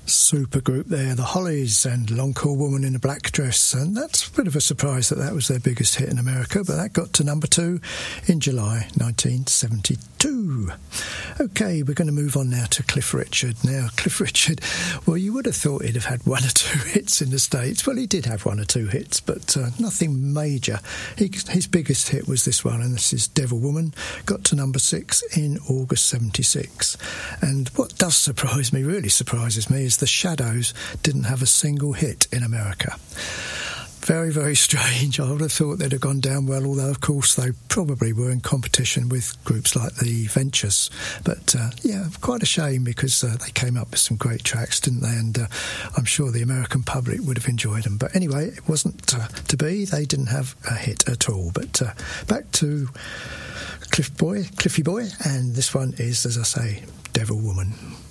Super group there, the Hollies and Long Cool Woman in a Black Dress, and that's a bit of a surprise that was their biggest hit in America, but that got to number 2 in July 1972. OK, we're going to move on now to Cliff Richard. Now, Cliff Richard, well, you would have thought he'd have had 1 or 2 hits in the States. Well, he did have 1 or 2 hits, but nothing major. His biggest hit was this one, and this is Devil Woman, got to number 6 in August 76. And what does surprise me, really surprises me, is the Shadows didn't have a single hit in America. Very, very strange. I would have thought they'd have gone down well, although, of course, they probably were in competition with groups like the Ventures. But, quite a shame, because they came up with some great tracks, didn't they? And I'm sure the American public would have enjoyed them. But anyway, it wasn't to be. They didn't have a hit at all. But back to Cliffy Boy, and this one is, as I say, Devil Woman.